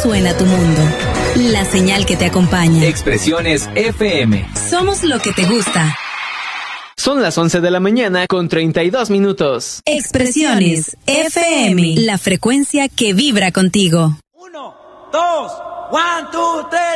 suena tu mundo. La señal que te acompaña. Expresiones FM. Somos lo que te gusta. Son las 11 de la mañana con 32 minutos. Expresiones FM. La frecuencia que vibra contigo. 1, 2, 1, 2, 3.